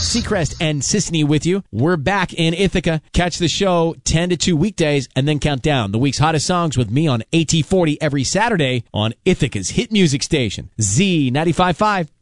Seacrest and Sisney with you. We're back in Ithaca. Catch the show 10 to 2 weekdays and then count down the week's hottest songs with me on AT40 every Saturday on Ithaca's hit music station, Z95.5.